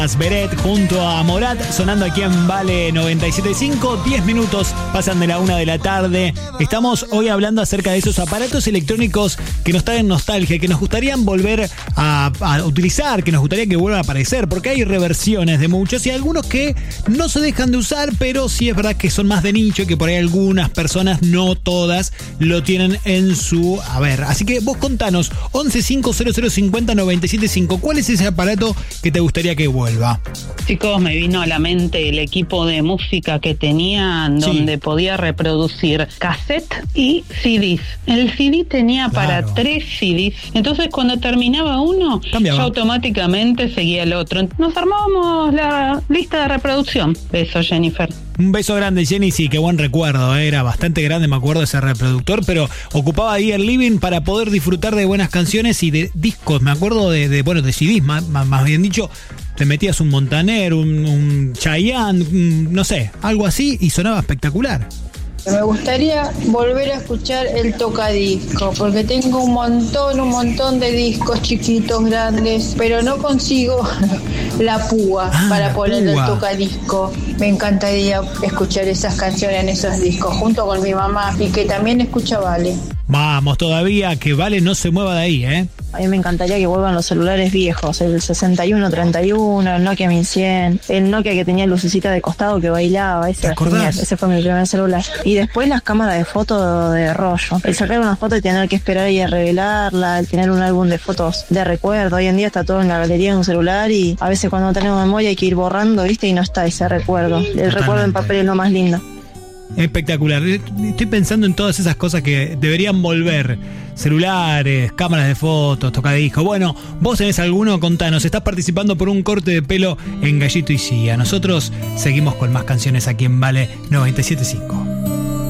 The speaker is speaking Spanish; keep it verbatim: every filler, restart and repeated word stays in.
Beret junto a Morat sonando aquí en Vale noventa y siete punto cinco. diez minutos pasan de la una de la tarde. Estamos hoy hablando acerca de esos aparatos electrónicos que nos traen nostalgia, que nos gustaría volver a, a utilizar, que nos gustaría que vuelvan a aparecer, porque hay reversiones de muchos y algunos que no se dejan de usar, pero sí es verdad que son más de nicho, que por ahí algunas personas, no todas, lo tienen en su haber. Así que vos contanos, once cinco cero cero cincuenta noventa y siete cinco, ¿cuál es ese aparato que te gustaría que vuelva? Chicos, me vino a la mente el equipo de música que tenían, donde sí. podía reproducir cassette y C Ds. El C D tenía claro. para tres C Ds. Entonces, cuando terminaba uno, Cambiaba. ya automáticamente seguía el otro. Nos armábamos la lista de reproducción. Beso, Jennifer. Un beso grande, Jenny. Sí, qué buen recuerdo, ¿eh? Era bastante grande, me acuerdo, ese reproductor, pero ocupaba ahí el living para poder disfrutar de buenas canciones y de discos. Me acuerdo de, de bueno, de C Ds, más, más bien dicho. Te metías un Montaner, un, un Chayanne, un, no sé, algo así, y sonaba espectacular. Me gustaría volver a escuchar el tocadisco, porque tengo un montón, un montón de discos chiquitos, grandes, pero no consigo la púa ah, para poner el tocadisco. Me encantaría escuchar esas canciones en esos discos, junto con mi mamá, y que también escucha Vale. Vamos, todavía que Vale no se mueva de ahí, ¿eh? A mí me encantaría que vuelvan los celulares viejos, el sesenta y uno treinta y uno, el Nokia mil cien, el Nokia que tenía lucecita de costado que bailaba, ese, era genial, ese fue mi primer celular. Y después las cámaras de fotos de rollo, el sacar una foto y tener que esperar ahí a revelarla, el tener un álbum de fotos de recuerdo. Hoy en día está todo en la galería de un celular y a veces cuando no tenemos memoria hay que ir borrando, ¿viste? Y no está ese recuerdo. El Totalmente. recuerdo en papel es lo más lindo. Espectacular. Estoy pensando en todas esas cosas que deberían volver. Celulares, cámaras de fotos, tocadiscos. Bueno, vos tenés alguno, contanos. Estás participando por un corte de pelo en Gallito y Cia. Nosotros seguimos con más canciones aquí en Vale noventa y siete punto cinco.